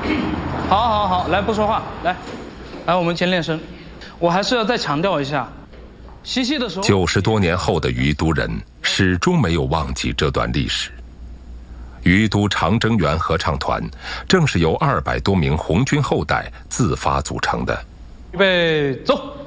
好，来不说话，来，我们先练声。我还是要再强调一下，嬉戏的时候 ，90多年后的于都人始终没有忘记这段历史。于都长征园合唱团正是由200多名红军后代自发组成的。 预备，走。